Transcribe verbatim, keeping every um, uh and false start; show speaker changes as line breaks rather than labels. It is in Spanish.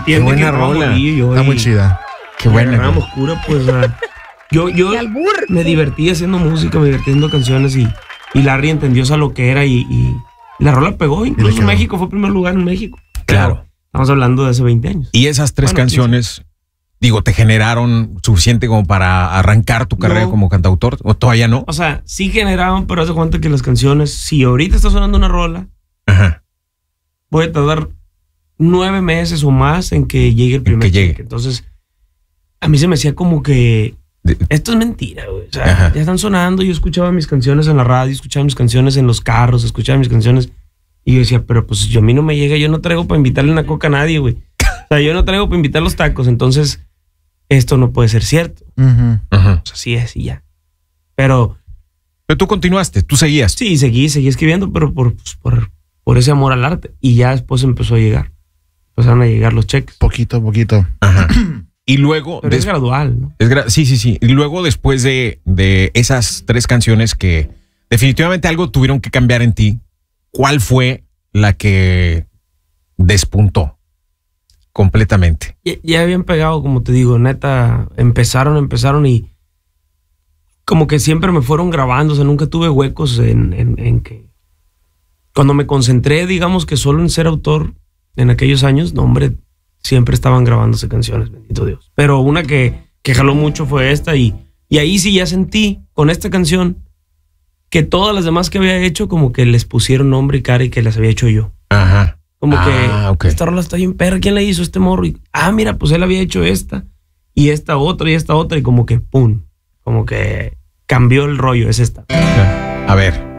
entiende
Qué buena
que
rola.
morir, yo,
Está
y-
muy chida.
Qué buena.
agarramos cura, pues. ah, yo yo
¡Qué albur!
me divertí haciendo música, me divertí haciendo canciones y, y Larry entendió eso a lo que era y, y la rola pegó. Incluso en
quedó.
México fue primer lugar en México.
Claro.
Pero estamos hablando de hace veinte años.
Y esas tres
Bueno,
canciones, digo, ¿te generaron suficiente como para arrancar tu carrera
No.
como cantautor? ¿O todavía no?
O sea, sí generaban, pero haz de cuenta que las canciones, si ahorita está sonando una rola,
Ajá.
voy a tardar nueve meses o más en que llegue el primer
que llegue.
cheque. Entonces, a mí se me hacía como que
De-
esto es mentira, güey. O sea,
Ajá.
ya están sonando. Yo escuchaba mis canciones en la radio, escuchaba mis canciones en los carros, escuchaba mis canciones. Y yo decía, pero pues yo a mí no me llega, yo no traigo para invitarle una coca a nadie, güey. O sea, yo no traigo para invitar los tacos. Entonces, esto no puede ser cierto.
Ujú.
Ajá.
O sea, así es y ya. Pero
Pero tú continuaste, tú seguías.
sí, seguí, seguí escribiendo, pero por, pues, por, por ese amor al arte. Y ya después empezó a llegar. Empezaron a llegar los cheques.
Poquito a poquito.
Ajá. Y luego...
Pero es
des-
gradual, ¿no?
es gra- sí, sí, sí. Y luego después de, de esas tres canciones que definitivamente algo tuvieron que cambiar en ti, ¿cuál fue la que despuntó completamente?
Ya, ya habían pegado, como te digo, neta, empezaron, empezaron y como que siempre me fueron grabando, o sea, nunca tuve huecos en, en, en que... Cuando me concentré, digamos que solo en ser autor en aquellos años, no, hombre, siempre estaban grabándose canciones, bendito Dios. Pero una que, que jaló mucho fue esta y, y ahí sí ya sentí con esta canción que todas las demás que había hecho como que les pusieron nombre y cara y que las había hecho yo.
Ajá.
Como
Ah,
que
ok.
esta rola está bien perra, ¿quién la hizo? Este morro. Y, ah, mira, pues él había hecho esta y esta otra y esta otra y como que pum, como que cambió el rollo, es esta.
A ver.